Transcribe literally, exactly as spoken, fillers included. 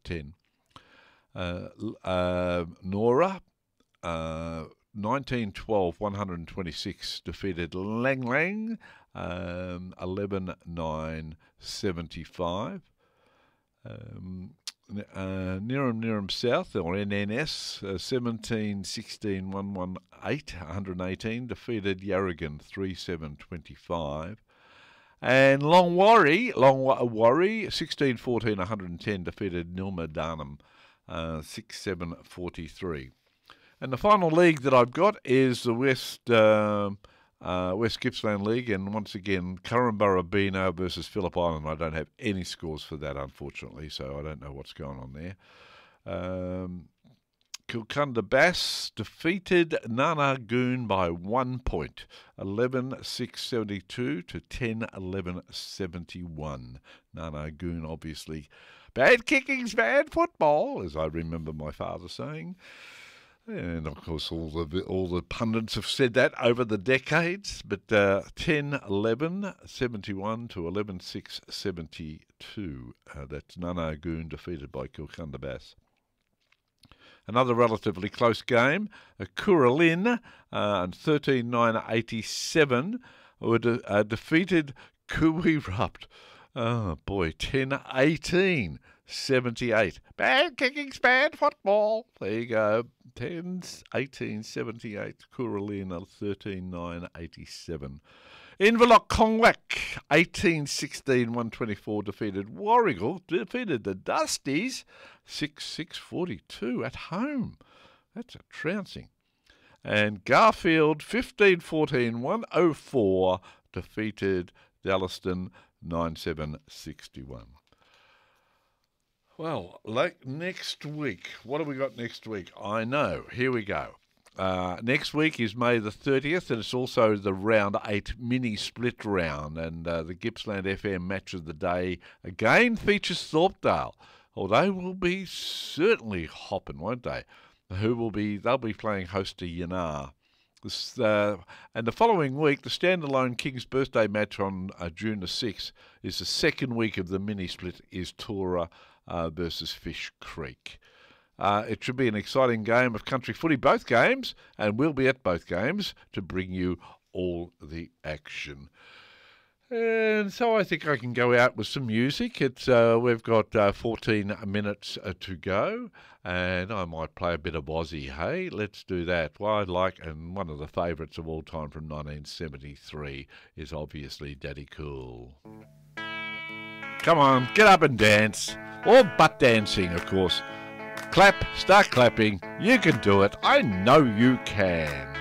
ten. Uh, uh, Nora, uh, nineteen twelve, one hundred twenty-six, defeated Lang Lang, um, eleven nine seventy-five. Um, uh, Neerim Neerim South, or N N S, uh, seventeen sixteen, one eighteen, one hundred eighteen, defeated Yarragon, three seven twenty-five. And Long Warry, Long Warry, sixteen fourteen, one hundred ten, defeated Nilma Darnham, uh, six seven forty-three. And the final league that I've got is the West uh, uh, West Gippsland League, and once again, Currumborough Beano versus Phillip Island. I don't have any scores for that, unfortunately, so I don't know what's going on there. Um, Kilcunda Bass defeated Nanagoon by one point, eleven six seventy-two to ten eleven seventy-one. Nanagoon, obviously, bad kicking's bad football, as I remember my father saying. And of course, all the all the pundits have said that over the decades. But uh, ten eleven seventy-one to eleven six seventy-two. Uh, that's Nanagoon defeated by Kilcunda Bass. Another relatively close game, uh, Curralin, uh, and thirteen nine eighty-seven were de- uh, defeated Cooey-Rupt. Oh boy, ten eighteen seventy-eight. Bad kicking's bad football. There you go. ten eighteen seventy-eight. Curralin, thirteen nine eighty-seven. Inverloch Conglack, eighteen sixteen, one twenty-four, defeated Warrigal, defeated the Dusties, six six forty-two at home. That's a trouncing. And Garfield, fifteen fourteen, one oh four, defeated Dallaston, nine seven sixty-one. Well, like next week, what have we got next week? I know, here we go. Uh, next week is May the thirtieth, and it's also the round eight mini split round, and uh, the Gippsland F M match of the day again features Thorpedale. Oh, they will be certainly hopping, won't they? Who will be? They'll be playing host to Yanar. This, uh, and the following week, the standalone King's Birthday match on uh, June the sixth is the second week of the mini split. Is Tora uh, versus Fish Creek. Uh, it should be an exciting game of country footy, both games, and we'll be at both games to bring you all the action. And so I think I can go out with some music. It's uh, we've got uh, fourteen minutes uh, to go, and I might play a bit of Aussie. Hey, let's do that. Well, I like, and one of the favourites of all time from nineteen seventy-three is obviously Daddy Cool. Come on, get up and dance, or butt dancing, of course. Clap, start clapping. You can do it. I know you can.